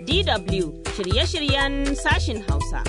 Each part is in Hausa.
DW shirye-shiryen sashin Hausa.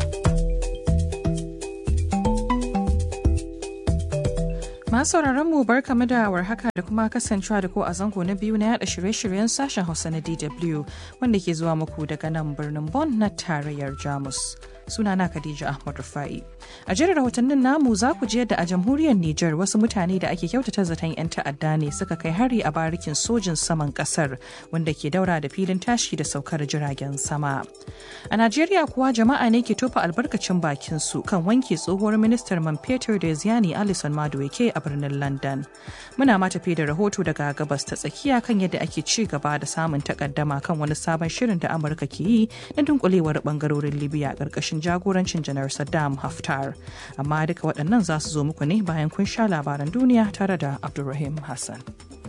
Masu mu barkamu da warhaka da kuma kasancewa da ku a zango na biyu na yada shirye-shiryen sashen Hausa na DW wanda ke zuwa muku daga nan birnin Bonn na tarayyar Jamus. Sunana Khadija Ahmad Rufai. A jerin rahotannin namu za ku je da a jamhuriyar Nijar wasu mutane da ake kyautata zaton 'yan ta'adda ne suka kai hari a barikin sojin saman kasar wanda ke daura da filin tashi da saukar jiragen sama. A Najeriya kuwa jama'a ne ke tofa albarkacin bakin su kan wanke tsohuwar ministar man fetur da Ziani Alison Madueke a birnin London. Muna ma tafi da rahoto daga gabas ta tsakiya kan yadda ake ci gaba da samun takaddama kan wani sabon shirin da Amurka ke yi na dunkulewar bangarorin Libya ƙarƙashin jagorancin janar Saddam Haftar. Amma duka waɗannan za su zo muku ne bayan kun sha labaran duniya tare da Abdulrahim Hassan.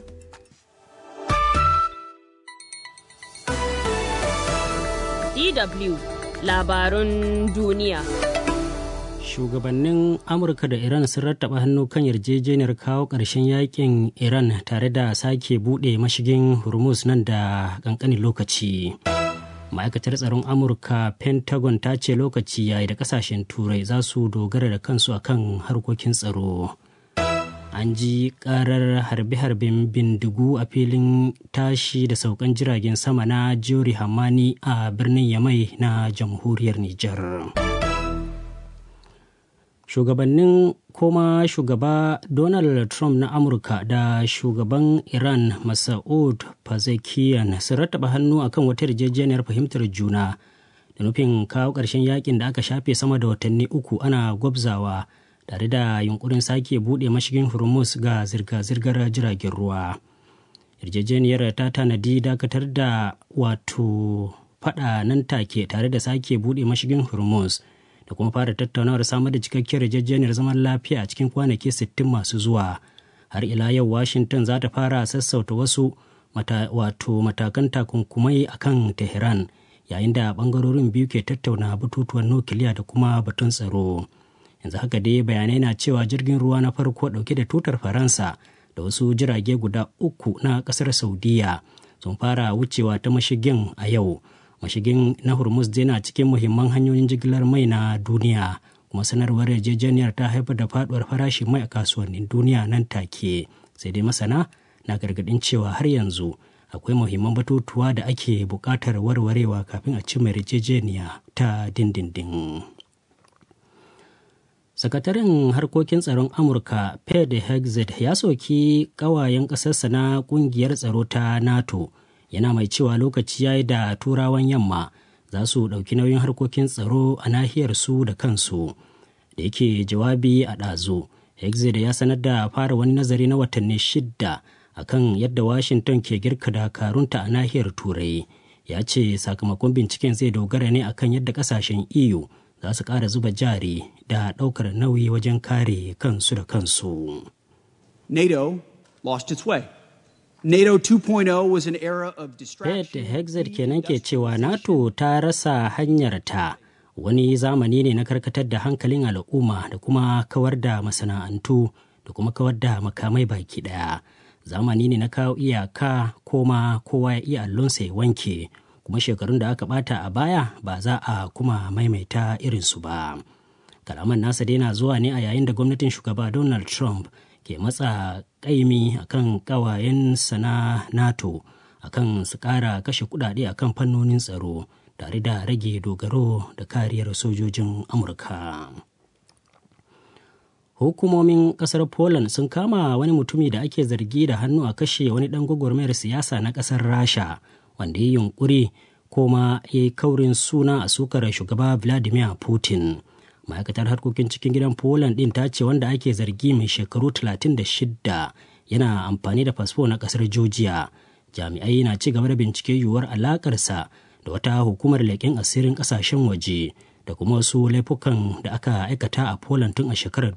DW labarun duniya. Shugabannin Amurka da Iran sun rattaba hannu kan yarjejeniyar kawo ƙarshen yakin Iran tare da sake buɗe mashigin Hormuz nan da ƙanƙanin lokaci. Ma'aikatar tsaron Amurka Pentagon ta ce lokaci yayi da ƙasashen Turai za su dogara da kansu akan harkokin tsaro. An ji ƙarar harbe-harben bindigu a filin tashi da saukan jiragen sama na Jori Hamani a birnin Yamai na jamhuriyar Nijar. Shugabannin kuma shugaba Donald Trump na Amurka da shugaban Iran Masoud Pezeshkian sun rattaba hannu akan wata yarjejeniyar fahimtar juna da nufin kawo ƙarshen yakin da aka shafe sama da watanni uku ana gwabzawa tare da yunkurin sake buɗe mashigin Hormuz ga zirga-zirgar jiragen ruwa. Yarjejeniyar ta tanadi dakatar da faɗa nan take tare da sake buɗe mashigin Hormuz da kuma fara tattaunawar samar da cikakkiyar yarjejeniyar zaman lafiya a cikin kwanaki 60 masu zuwa. Har ila yau Washington za ta fara sassauta wasu matakan takunkumai a kan Tehran yayin da bangarorin biyu ke tattauna batutuwan nukiliya da kuma batun tsaro. Yanzu haka dai bayanai na cewa jirgin ruwa na farko dauke da tutar Faransa da wasu jirage guda 3 na kasar Saudiya sun fara wucewa ta mashigin a yau. Mashigin na Hormuz na cikin muhimman hanyoyin jigilar mai na duniya, kuma sanarwar yarjejeniyar ta haifar da faduwar farashin mai a kasuwannin duniya nan take. Sai dai masana na gargadin cewa har yanzu akwai muhimman batutuwa da ake buƙatar warwarewa kafin a cimma yarjejeniya ta dindindin. Sakataren harkokin tsaron Amurka Pete Hegseth ya soki ƙawayen ƙasarsa na ƙungiyar tsaro ta NATO. Yana mai cewa lokaci yayi da turawan yamma za su ɗauki nauyin harkokin tsaro a nahiyar su da kansu. Da yake jawabi a ɗazu, Hegseth ya sanar da fara wani nazari na watanni 6 akan yadda Washington ke girka dakarunta a nahiyar Turai. Ya ce sakamakon binciken zai dogara ne akan yadda ƙasashen EU za su ƙara zuba jari da ɗaukar nauyi wajen kare kansu da kansu. NATO lost its way. NATO 2.0 was an era of distraction. Pete Hegseth kenan ke cewa NATO ta rasa hanyarta, wani zamani ne na karkatar da hankalin al'umma da kuma kawar da masana'antu da kuma kawar da makamai baki daya. Zamani ne na kawo iyaka koma kowa ya iya allonsa ya wanke, kuma shekarun da aka bata a baya ba za a kuma maimaita irinsu ba. Kalaman nasa dai na zuwa ne a yayin da gwamnatin shugaba Donald Trump ke matsa kaimi akan kawayensa na NATO akan su ƙara kashe kudade akan fannonin tsaro tare da rage dogaro da kariyar sojojin Amurka. Hukumomin ƙasar Poland sun kama wani mutumi da ake zargi da hannu a kashe wani ɗan gwagwarmayar siyasa na ƙasar Rasha wanda ya yunkuri kuma ya yi kaurin suna a sukar shugaba Vladimir Putin. Ma'aikatar harkokin cikin gidan Poland ɗin ta ce wanda ake zargi mai shekaru 36 yana amfani da fasfo na ƙasar Georgia. Jami'ai na ci gaba da bincike yiwuwar alakarsa da wata hukumar leƙen asirin ƙasashen waje da kuma wasu laifukan da aka aikata a Poland tun a shekarar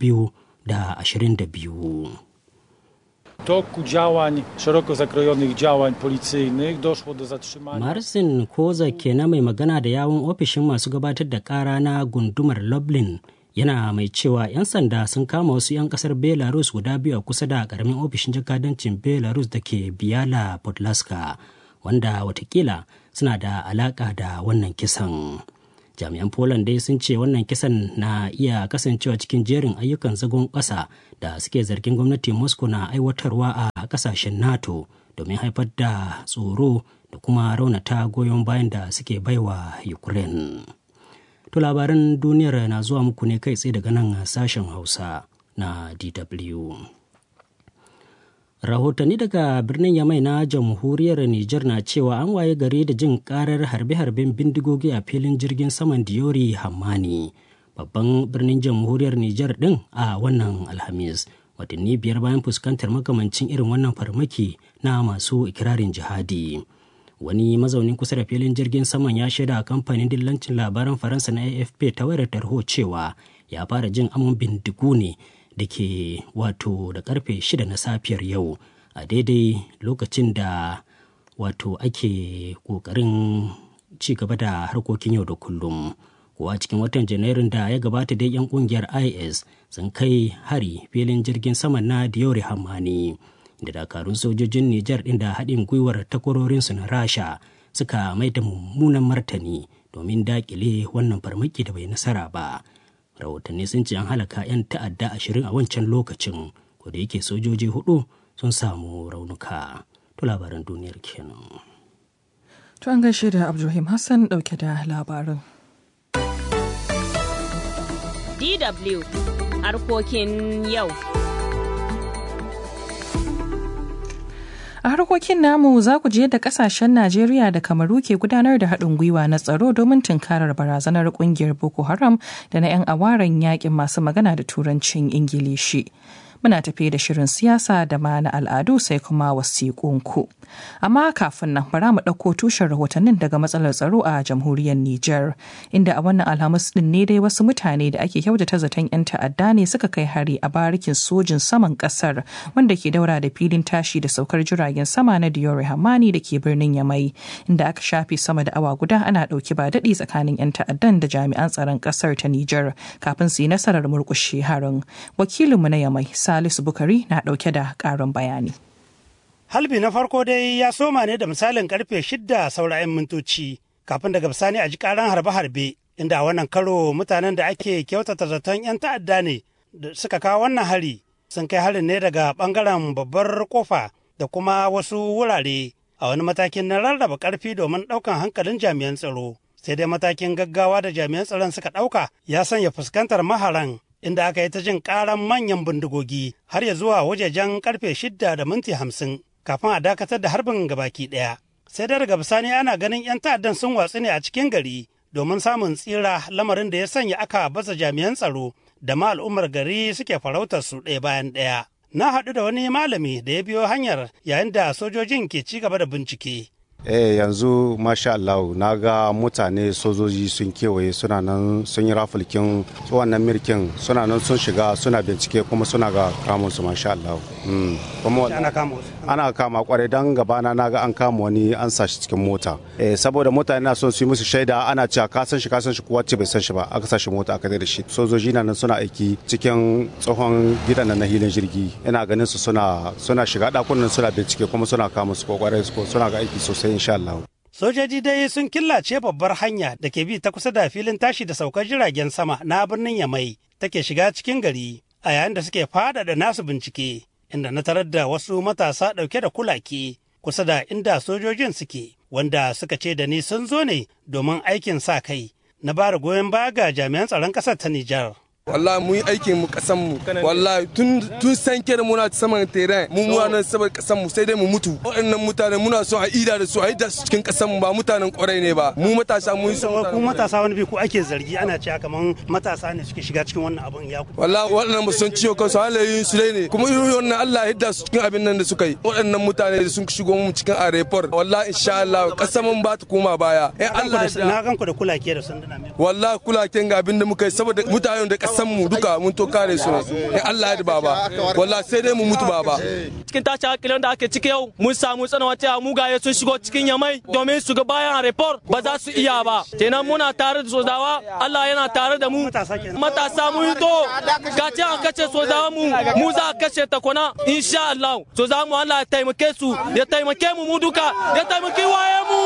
2022. W toku działań, szeroko zakrojonych działań policyjnych doszło do zatrzymania. Marcin Kozak kenan mai magana da yawun ofishin masu gabatar da kara na gundumar Lublin yana mai cewa 'yan sanda sun kama wasu 'yan kasar Belarus guda biyu a kusa da karamin ofishin jakadancin Belarus da ke Biala Podlaska. wanda watakila suna da alaƙa da wannan kisan. Jami'an Poland dai sun ce wannan kisan na iya kasancewa cikin jerin ayyukan zagon ƙasa da suke zargin gwamnatin Moscow na aiwatarwa a ƙasashen NATO domin haifar da tsoro da kuma raunata goyon bayan da suke baiwa Ukraine. To labaran duniyar na zuwa muku ne kai tsaye daga nan sashen Hausa na DW. Rahotanni daga birnin Yamai na jamhuriyar Nijar na cewa an waye gari da jin karar harbe-harben bindigogi a filin jirgin saman Diori Hamani, babban birnin jamhuriyar Nijar din a wannan Alhamis, watanni 5 bayan fuskantar makamancin irin wannan farmaki na masu ikirarin jihadi. Wani mazaunin kusa da filin jirgin saman ya shaida a kamfanin dillancin labaran Faransa na AFP ta wayar tarho cewa ya fara jin amon bindigu ne da ke wato da karfe 6 na safiyar yau a daidai lokacin da wato ake kokarin ci gaba da harkokin yau da kullum. Kuwa cikin watan Janairun da ya gabata dai 'yan kungiyar IS sun kai hari filin jirgin saman na Diori Hamani da dakarun sojojin Nijar din da haɗin gwiwar takwarorinsu na Rasha suka mai da mummunan martani domin dakile wannan farmaki da bai nasara ba. Rahotanni sun ce an halaka 'yan ta'adda 20 a wancan lokacin, ko da yake sojoji 4 sun samu raunuka. To labaran duniyar kenan. To an gaishe da Abdulrahim Hassan dauke da labarin. DW harkokin yau. A harkokin namu za ku je da kasashen Najeriya da Kamaru ke gudanar da haɗin gwiwa na tsaro domin tunkarar barazanar ƙungiyar Boko Haram da na 'yan awaren yakin masu magana da turancin Ingilishi. Muna tafe da shirin siyasa da ma na al'adu sai kuma wasiƙunku. Amma kafin nan bara mu ɗauko tushen rahotannin daga matsalar tsaro a jamhuriyar Nijar, inda a wannan Alhamis ɗin ne dai wasu mutane da ake kyautata zaton 'yan ta'adda ne suka kai hari a barikin sojin saman ƙasar wanda ke daura da filin tashi da saukar jiragen sama na Diori Hamani da ke birnin Yamai, inda aka shafe sama da awa guda ana ɗauki ba daɗi tsakanin 'yan ta'addan da jami'an tsaron ƙasar ta Nijar kafin su yi nasarar murƙushe harin. Wakilinmu na Yamai Salisu Bukari na ɗauke da ƙarin bayani. Halbi na farko dai ya soma ne da misalin karfe 6 saura 'yan mintoci kafin daga bisani a ji karan harbe-harbe, inda a wannan karo mutanen da ake kyautata zaton 'yan ta'adda ne da suka kawo wannan hari sun kai harin ne daga bangaren babbar kofa da kuma wasu wurare a wani matakin na rarraba karfi domin ɗaukan hankalin jami'an tsaro. Sai dai matakin gaggawa da jami'an tsaron suka ɗauka ya sanya fuskantar maharan, inda aka yi ta jin karan manyan bindigogi har ya zuwa wajejen karfe 6:50 kafin a dakatar da harbin gabaki ɗaya. Sai dai daga bisani ana ganin 'yan ta'addan sun watsu ne a cikin gari domin samun tsira, lamarin da ya sanya aka baza jami'an tsaro da ma al'ummar gari suke farautar su ɗaya bayan ɗaya. Na haɗu da wani malami da ya biyo hanyar yayin da sojojin ke ci gaba da bincike. Yanzu masha Allah na ga mutane sojoji sun kewaye suna nan sun yi rafulkin wannan mirkin suna nan sun shiga suna bincike kuma suna ga kamun su masha Allah. Kuma ana kama kwarai dan gabana na ga an kama wani an sa shi cikin mota. Saboda mutane na son su yi musu shaida ana cewa ka san shi kowa ce bai san shi ba, aka sa shi mota aka da shi. Sojoji na nan suna aiki cikin tsohon gidan nan na hilin jirgi. Ina ganin su suna shiga dakunan suna bincike kuma suna kama su kwarai suna ga aiki sosai insha Allah. Sojoji dai sun killace babbar hanya da ke bi ta kusa da filin tashi da saukar jiragen sama na birnin Yamai take shiga cikin gari a yayin da suke faɗaɗa nasu bincike, inda na tarar da wasu matasa ɗauke da kulake kusa da inda sojojin suke, wanda suka ce da ni sun zo ne domin aikin sa kai na bada goyon baya ga jami'an tsaron ƙasar ta Nijar. wallahi mun yi aikin mu kasan mu wallahi tun san kere muna saman terrain mu nan saboda kasan mu sai dai mu mutu. Waɗannan mutane muna so a ida da su a ida su cikin kasan mu, ba mutanen kwarai ne ba. Mu matasa mu yi so ku matasa wani bi ku ake zargi ana cewa kaman matasa ne suke shiga cikin wannan abun ya ku. Wallahi waɗannan ba sun ciwo kansu halayen su ne kuma irin wannan Allah ya hidda su cikin abin nan da suka yi. Waɗannan mutane da sun shigo mu cikin airport wallahi insha Allah kasan mun ba ta koma baya. Allah na ganku da kulake da sanduna. Wallahi kulaken ga abin da muka yi saboda mutanen da kasan mu duka mun to kare su ne in Allah ya baba wallahi sai dai mu mutu baba cikin tashi hankalin da ake ciki yau mun samu tsanawa ta mugaye sun shigo cikin Yamai domin su ga bayan report ba za su iya ba kenan muna tare da sozawa Allah yana tare da mu matasa mu to kace an kace sozawa mu za kashe ta kona insha Allah sozawa mu Allah ya taimake su ya taimake mu duka ya taimaki waye mu.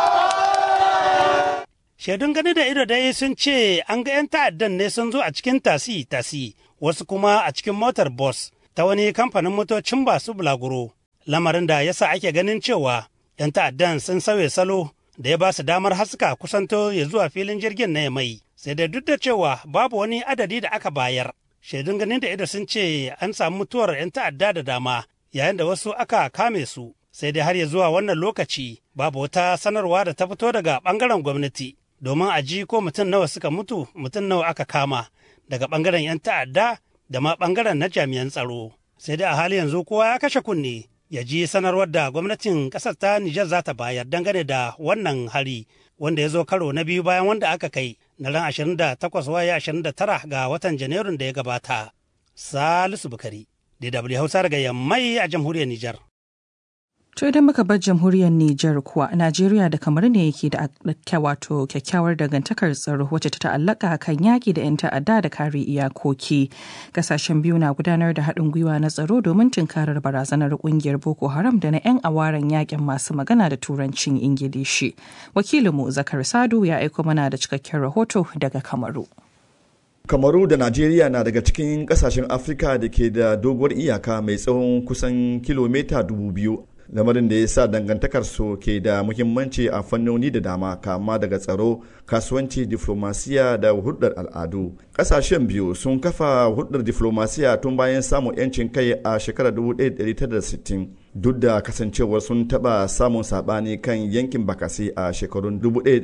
Shaidun gani da ido dai sun ce an ga 'yan ta'addan ne sun zo a cikin tasi wasu kuma a cikin motar bus ta wani kamfanin motocin basu bulaguro lamarin da yasa ake ganin cewa 'yan ta'addan sun sauya salo da ya ba su damar haska kusanto ya zuwa filin jirgin na Yamai sai da duk da cewa babu wani adadi da aka bayar. Shaidun ganin da ido sun ce an samu mutuwar 'yan ta'adda da dama yayin da wasu aka kame su sai dai har ya zuwa wannan lokaci babu wata sanarwa da ta fito daga bangaren gwamnati domin a ji ko mutum nawa suka mutu mutum nawa aka kama daga bangaren 'yan ta'adda da ma bangaren na jami'an tsaro sai dai a hali yanzu kowa ya kashe kunne ya ji sanarwar da gwamnatin kasar ta Nijar za ta bayar dangane da wannan hari wanda ya zo karo na biyu bayan wanda aka kai na ran 28 waya 29 ga watan Janairun da ya gabata. Salisu Bukari, DW Hausa daga Yammai a jamhuriyar Nijar. To idan muka bar jamhuriyar Nijar kuwa Najeriya da kamar ne yake da wato kyakkyawar dangantakar tsaro wacce ta ta'allaka kan yaƙi da 'yan ta'adda da kare iyakoki. Kasashen biyu na gudanar da haɗin gwiwa na tsaro domin tunkarar barazanar ƙungiyar Boko Haram da na 'yan awaren yaƙin masu magana da turancin Ingilishi. Wakilinmu Zakar Sadu ya aiko mana da cikakken rahoto daga Kamaru. Kamaru da Najeriya na daga cikin kasashen Afirka da ke da doguwar iyaka mai tsawon kusan kilomita 2000. Lamarin da ya sa dangantakar su ke da muhimmanci a fannoni da dama kama daga tsaro, kasuwanci, diflomasiya da hulɗar al'adu. Ƙasashen biyu sun kafa hulɗar diflomasiya tun bayan samun 'yancin kai a shekarar 1960. Duk da kasancewar sun taɓa samun saɓani kan yankin Bakasi a shekarun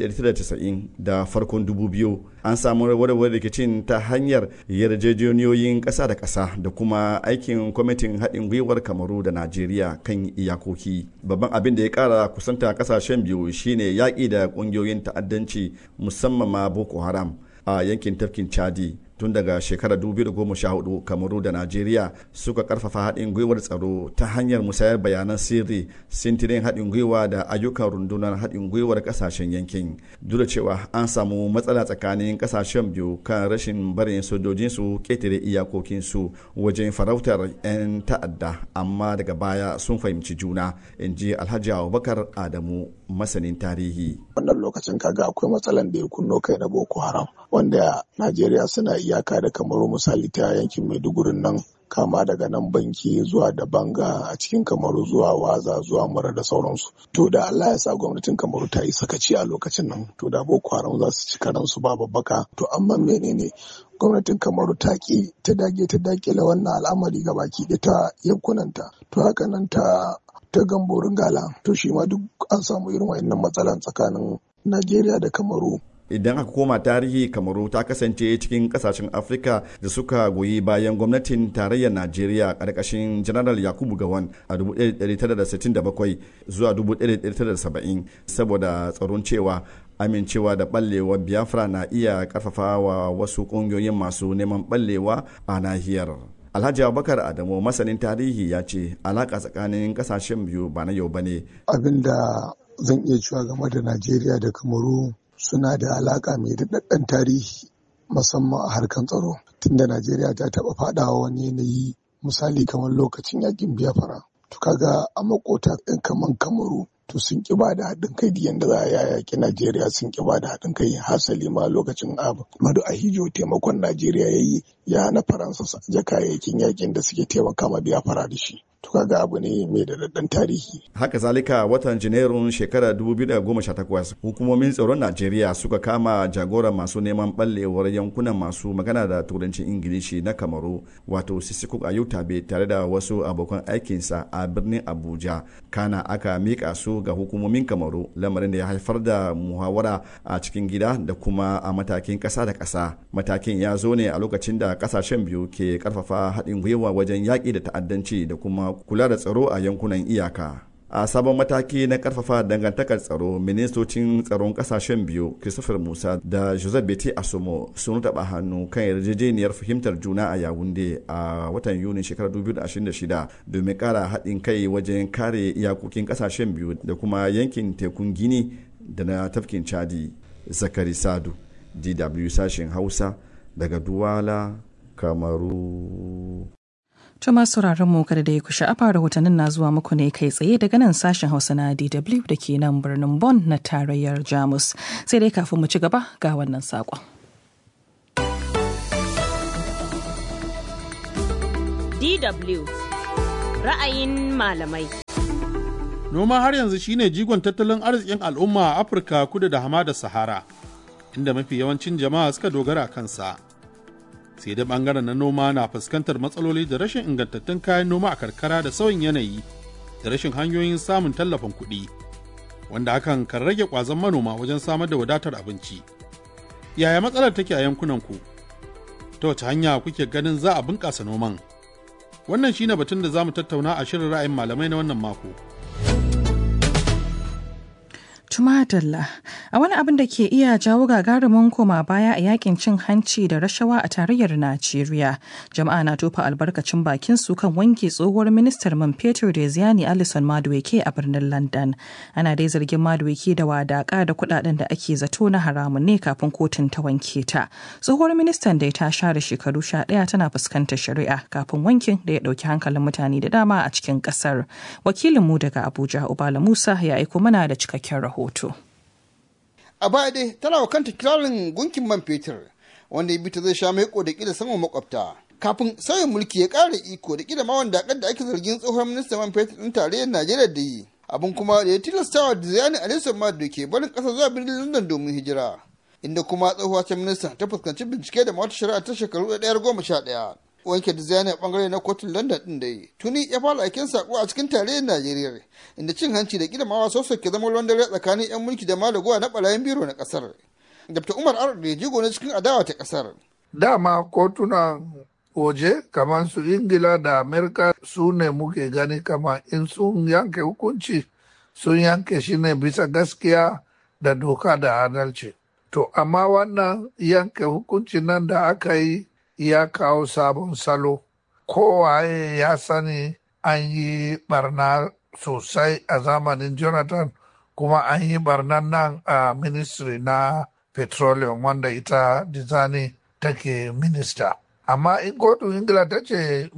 1990 da farkon 2000, an samu warware rikicin ta hanyar yarjejeniyoyin ƙasa da ƙasa da kuma aikin kwamitin haɗin gwiwar Kamaru da Najeriya kan iyakoki. Babban abin da ya ƙara kusanta ƙasashen biyu shine yaƙi da ƙungiyoyin ta'addanci musamman ma Boko Haram a yankin tafkin Chadi. Tun daga shekarar 2014 Kamaru da Najeriya suka karfafa haɗin gwiwar tsaro ta hanyar musayar bayanan sirri, sintirin haɗin gwiwa da ayyukan rundunar haɗin gwiwar ƙasashen yankin. Duk da cewa an samu matsala tsakanin ƙasashen biyu kan rashin barin sojojinsu ƙetare iyakokinsu wajen farautar 'yan ta'adda, amma daga baya sun fahimci juna, in ji Alhaji Abubakar Adamu, masanin tarihi. Wannan lokacin kaga akwai matsalan da ya kunno kai na Boko Haram, wanda Najeriya suna iyaka da Kamaru, misali ta yankin Maiduguri nan, kama daga nan banki zuwa da banga a cikin Kamaru zuwa waza zuwa mura da sauransu. To da Allah ya sa gwamnatin Kamaru ta yi sakaci a lokacin nan, to da Boko Haram za su ci karansu ba babbaka. To amma menene gwamnatin Kamaru ta ki ta dage ta dakile wannan al'amari ga baki da ta yankunanta. To haka nan ta gamborin gala, to shi ma duk an samu irin wayannan matsalan tsakanin Najeriya da Kamaru. Idan aka koma tarihi, Kamaru ta kasance cikin kasashen Afirka da suka goyi bayan gwamnatin tarayyar Najeriya ƙarƙashin General Yakubu Gowon a 1967 zuwa 1970 saboda tsaron cewa amincewa da ɓallewar Biafra na iya ƙarfafa wa wasu ƙungiyoyin masu neman ɓallewa a nahiyar. Alhaji Abubakar Adamu, masanin tarihi, ya ce alaƙa tsakanin ƙasashen biyu ba na yau ba ne. Abin da zan iya cewa game da Najeriya da Kamaru suna da alaƙa mai daɗaɗɗen tarihi, musamman a harkar tsaro, tunda Najeriya ta taɓa faɗawa wani yanayi, misali kamar lokacin yakin Biafra. To kaga a makota ɗin kamar Kamaru, to sun ƙi ba da haɗin kai da yadda za a yaƙi Najeriya, sun ƙi ba da haɗin kai. Hasali ma lokacin Madu Ahijo taimakon Najeriya ya yi, ya hana Faransa su aje kayayyakin yakin da suke taimaka ma Biafra da shi. To kaga abu ne mai daɗaɗɗen tarihi. Haka zalika watan Janairun shekarar 2018 hukumomin tsaron Najeriya suka kama jagoran masu neman ɓallewar yankunan masu magana da turancin Ingilishi na Kamaru, wato Sisiku Ayutabe, tare da wasu abokan aikinsa a birnin Abuja. Kana aka mika su ga hukumomin Kamaru, lamarin da ya haifar da muhawara a cikin gida da kuma a matakin ƙasa da ƙasa. Matakin ya zo ne a lokacin da ƙasashen biyu ke ƙarfafa haɗin gwiwa wajen yaƙi da ta'addanci da kuma kula da tsaro a yankunan iyaka. a sabon mataki na karfafa dangantakar tsaro, ministocin tsaron kasashen biyu Christopher Musa da Joseph Beti Asomo sun taɓa hannu kan yarjejeniyar fahimtar juna a Yawunde a watan Yuni shekarar 2026 domin kara haɗin kai wajen kare iyakokin kasashen biyu da kuma yankin tekun Gini da na tafkin Chadi. Zakari Sadu, DW sashen Hausa daga Duwala, Kamaru. Tuma sauraron mu kada da ya kusha afa rahotannin na zuwa muku ne kai tsaye daga nan sashen Hausa na DW da ke nan birnin Bonn na tarayyar Jamus. Sai dai kafin mu ci gaba ga wannan saƙon. DW ra'ayin malamai. Noma har yanzu shine jigon tattalin arzikin al'umma a Afirka kudu da hamadar Sahara, inda mafi yawancin jama'a suka dogara kansa. Sai da bangaren na noma na fuskantar matsaloli da rashin ingantattun kayan noma a karkara da sauyin yanayi da rashin hanyoyin samun tallafin kuɗi, wanda hakan kan rage ƙwazon manoma wajen samar da wadatar abinci. Yaya matsalar take a yankunanku? Ta wace hanya kuke ganin za a bunƙasa noman? Wannan shine batun da za mu tattauna a shirin ra'ayin malamai na wannan mako. Tumadalla, a wani abin da ke iya jawo gagarumin koma baya a yakin cin hanci da rashawa a tarayyar Najeriya. Jama'a na tofa albarkacin bakin su kan wanke tsohuwar ministar man fetur da Ziyani Alison Madueke a birnin London. Ana dai zargin Madueke da wadaka da kudaden da ake zato na haramun ne kafin kotun ta wanke ta. Tsohuwar ministan dai ta share shekaru 11 tana fuskantar shari'a kafin wankin da ya dauki hankalin mutane da dama a cikin kasar. Wakilinmu daga Abuja Ubala Musa ya aiko mana da cikakken rahoto. A baya dai tana wa kanta kirarin gunkin man fetur wanda ya bita zai sha maiko da kila saman makwabta kafin sauyin mulki ya ƙara iko da kila ma wanda da ake zargin tsohon ministan man fetur ɗin tarayyar Najeriya da yi abin kuma da ya tilastawa da Ziyani Alison Madueke barin ƙasa zuwa birnin London domin hijira inda kuma tsohuwar ministan ta fuskanci bincike da wata shari'a ta shekaru 111. Wanke da Ziyani a bangare na kotun London din da yi tuni ya fara aikin sako a cikin tarayyar Najeriya inda cin hanci da kidamawa sosai ke zama ruwan dare tsakanin yan mulki da malagowa na barayin biro na kasar. Dr. Umar Arda jigo na cikin adawa ta kasar. Dama kotunan waje kamar su Ingila da Amerika su ne muke gani kama in sun yanke hukunci sun yanke shi ne bisa gaskiya da doka da adalci. To amma wannan yanke hukunci nan da aka yi ya kawo sabon salo. Kowaye ya sani an yi barna sosai a zamanin Jonathan kuma an yi barnan nan a ministry na petroleum wanda ita Dizani take minista. Amma in kotun Ingila ta ce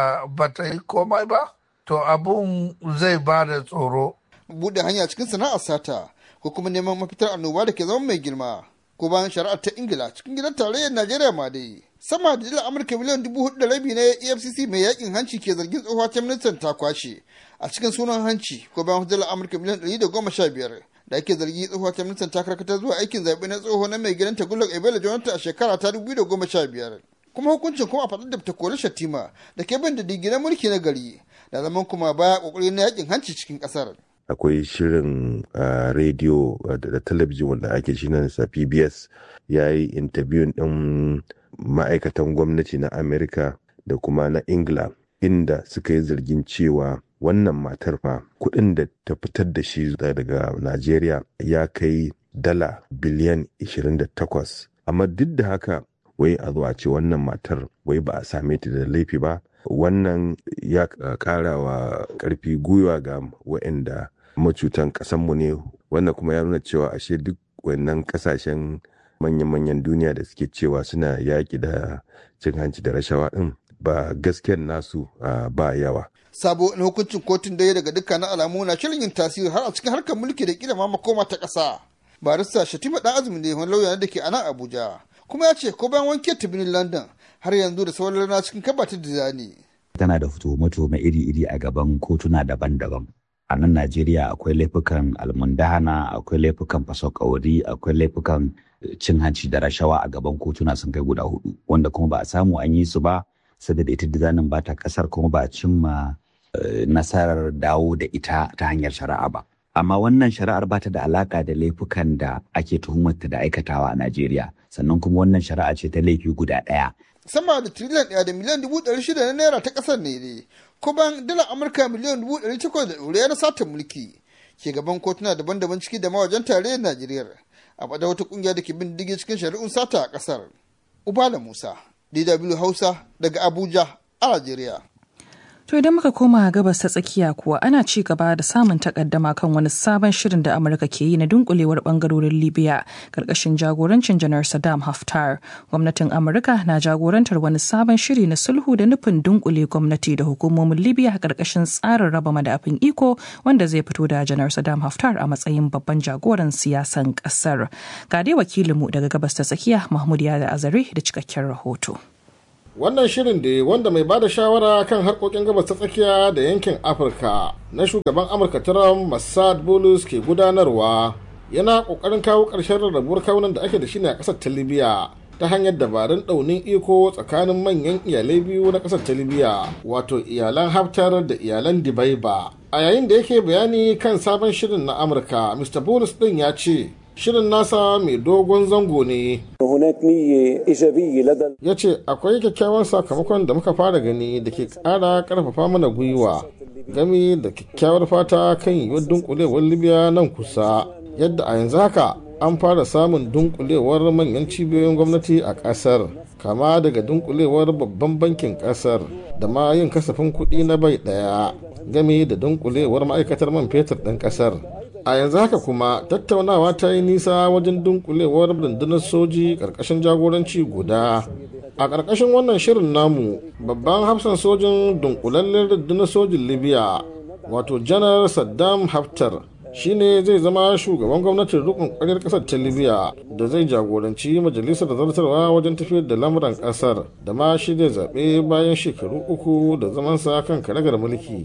ba ta yi komai ba, to abun zai ba da tsoro. Buɗe hanya cikin sana'ar sata ko kuma neman mafitar annoba da ke zama mai girma. Ko bayan shari'ar ta Ingila cikin gidan tarayyar Najeriya ma dai. Sama da dala Amurka miliyan 4.5 na EFCC mai yakin hanci ke zargin tsohuwar ministan ta kwashe a cikin sunan hanci ko bayan dala Amurka miliyan 115 da ake zargi tsohuwar ministan ta karkata zuwa aikin zaɓe na tsoho na mai gidan ta Goodluck Ebele Jonathan a shekara ta 2015. Kuma hukuncin kuma a faɗin da ta kori Shatima da ke bin diddigi na mulki na gari da zaman kuma baya kokari na yakin hanci cikin ƙasar. Akwai shirin rediyo da talabijin wanda ake shi nan sa PBS ya yi intabiyun ɗin ma'aikatan gwamnati na Amerika da kuma na Ingila inda suka yi zargin cewa wannan matar fa kuɗin da ta fitar da shi daga Najeriya ya kai dala biliyan 28. Amma duk da haka wai a zuwa ce wannan matar wai ba a same ta da laifi ba. Wannan ya ƙara wa ƙarfi gwiwa ga waɗanda macutan ƙasanmu ne, wannan kuma ya nuna cewa ashe duk wannan ƙasashen manyan duniya da suke cewa suna yaƙi da cin hanci da rashawa ɗin ba gaskiyar nasu ba yawa. Sabo na hukuncin kotun daya daga dukkanin alamu na shirin yin tasiri har a cikin harkar mulki da kila ma makoma ta ƙasa. Barista Shatima ɗan azumi ne wani lauya da ke a nan Abuja. Kuma ya ce ko bayan wanke ta birnin London har yanzu da sauran rana cikin kabatar da zane. Tana da fito iri-iri a gaban kotuna daban-daban. A nan Najeriya akwai laifukan almundahana, akwai laifukan fasaukauri, akwai laifukan cin hanci da rashawa a gaban kotuna sun kai guda 4, wanda kuma ba a samu an yi su ba, saboda ita dizanin ba ta kasar kuma ba a cimma nasarar dawo da ita ta hanyar shari'a ba. Amma wannan shari'ar ba ta da alaka da laifukan da ake tuhumarta da aikatawa a Najeriya, sannan kuma wannan shari'a ce ta laifi guda ɗaya. sama da tiriliyan 1 da miliyan 600 na naira ta ƙasar ne kuma dalar Amurka miliyan 800 da ɗoriya na satin mulki ke gaban kotuna daban-daban ciki da mawajen tarayyar Najeriya a bada wata kungiya da ke bin digi cikin shari'un sata a ƙasar. Ubala Musa, DW Hausa daga Abuja a Najeriya. To idan muka koma gabas ta tsakiya kuwa ana ci gaba da samun takaddama kan wani sabon shirin da Amurka ke yi na dunkulewar bangarorin Libya karkashin jagorancin Janar Saddam Haftar. Gwamnatin Amurka na jagorantar wani sabon shiri na sulhu da nufin dunkule gwamnati da hukumomin Libya karkashin tsarin raba madafin iko wanda zai fito da Janar Saddam Haftar a matsayin babban jagoran siyasan kasar. Ga dai wakilinmu daga gabas ta tsakiya Mahmud Yada Azare da cikakken rahoto. Wannan shirin da wanda mai bada shawara kan harkokin gabas ta tsakiya da yankin Afirka na shugaban Amurka Trump Mossad Bulus ke gudanarwa yana kokarin kawo ƙarshen rarrabuwar kawunan da ake da shi ne a ƙasar ta Libya ta hanyar dabarun ɗaunin iko tsakanin manyan iyalai biyu na ƙasar ta Libya wato iyalan Haftar da iyalan Dibaiba. A yayin da yake bayani kan sabon shirin na Amurka, Mr. Bulus ɗin ya ce shirin nasa mai dogon zango ne. Ya ce akwai kyakkyawan sakamakon da muka fara gani da ke ƙara ƙarfafa mana gwiwa game da kyakkyawar fata kan yiwuwar dunkulewar Libya nan kusa, yadda a yanzu haka an fara samun dunkulewar manyan cibiyoyin gwamnati a ƙasar, kama daga dunkulewar babban bankin ƙasar da ma yin kasafin kuɗi na bai ɗaya game da dunkulewar ma'aikatar man fetur ɗin ƙasar. A yanzu haka kuma tattaunawa ta yi nisa wajen dunkulewar rundunar soji ƙarƙashin jagoranci guda. A ƙarƙashin wannan shirin namu, babban hafsan sojin dunkulallen rundunar sojin Libya, wato Janar Saddam Haftar, shine zai zama shugaban gwamnatin rukun ƙwaryar ƙasar ta Libya da zai jagoranci majalisar zartarwa wajen tafiyar da lamuran ƙasar da ma shirya zaɓe bayan shekaru 3 da zamansa kan karagar mulki.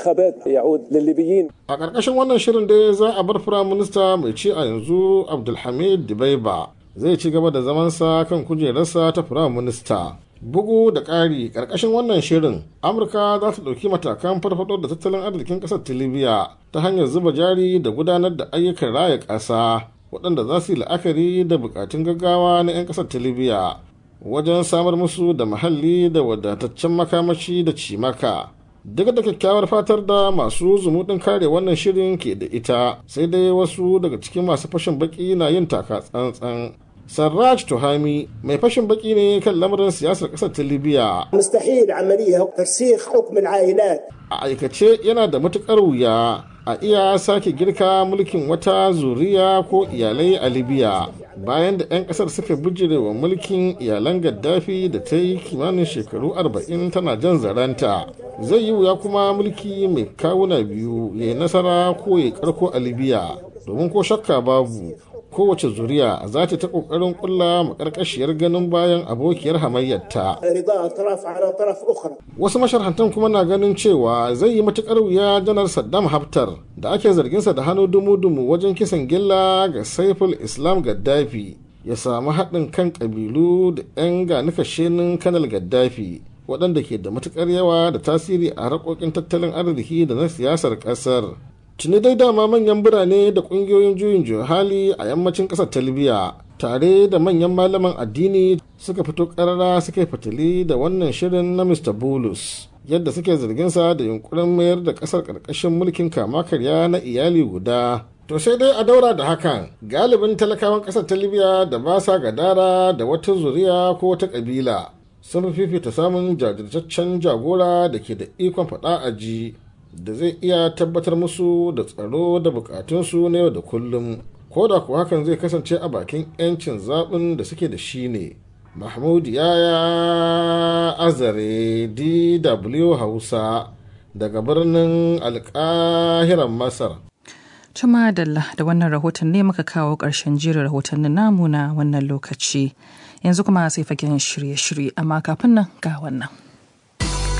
A ƙarƙashin wannan shirin dai za a bar firaminista mai ci a yanzu Abdulhamid Dibaiba zai ci gaba da zamansa kan kujerarsa ta firaminista. Bugu da ƙari ƙarƙashin wannan shirin, Amurka za ta ɗauki matakan farfaɗo da tattalin arzikin ƙasar ta Libya ta hanyar zuba jari da gudanar da ayyukan raya ƙasa waɗanda za su yi la'akari da buƙatun gaggawa na 'yan ƙasar ta Libya wajen samar musu da muhalli da wadataccen makamashi da cimaka. Duk da kyakkyawar fatar da masu zumuɗin kare wannan shirin ke da ita, sai dai wasu daga cikin masu fashin baki na yin taka tsantsan. Sarraj Tuhami mai fashin baki ne kan lamarin siyasar ƙasar ta Libya. A aikace yana da matuƙar wuya a iya sake girka mulkin wata zuriya ko iyalai a Libya bayan da 'yan ƙasar suka bijire wa mulkin iyalan Gaddafi da ta yi kimanin shekaru 40 tana jan zaranta. Zai yi wuya kuma mulki mai kawuna biyu ya yi nasara ko ya karko a Libya, domin ko shakka babu kowace zuriya za ta kokarin kulla makarkashiyar ganin bayan abokiyar hamayyarta. Wasu masharhantan kuma na ganin cewa zai yi matukar wuya Janar Saddam Haftar da ake zarginsa da hannu dumu-dumu wajen kisan gilla ga Saiful Islam Gaddafi ya samu haɗin kan ƙabilu da 'yan ganikashenin Kanal Gaddafi waɗanda ke da matukar yawa da tasiri a harkokin tattalin arziki da na siyasar ƙasar. Tuni dai dama manyan birane da ƙungiyoyin juyin juya hali a yammacin ƙasar ta Libya tare da manyan malaman addini suka fito ƙarara suka yi fitili da wannan shirin na Mr. Bulus, yadda suke zarginsa da yunkurin mayar da ƙasar ƙarƙashin mulkin kama karya na iyali guda. To sai dai a daura da hakan, galibin talakawan ƙasar ta Libya da ba sa gadara da wata zuriya ko wata ƙabila sun fifita samun jajirtaccen jagora da ke da ikon faɗa a ji da zai iya tabbatar musu da tsaro da bukatunsu na yau da kullum, ko da kuwa hakan zai kasance a bakin 'yancin zaɓin da suke da shi ne. Mahmud Yaya Azare, DW Hausa, daga birnin Alƙahiran Masar. Tuma da wannan rahoton ne muka kawo ƙarshen jerin rahotannin namu na wannan lokaci. Yanzu kuma sai fagen shirye-shirye, amma kafin nan ga wannan.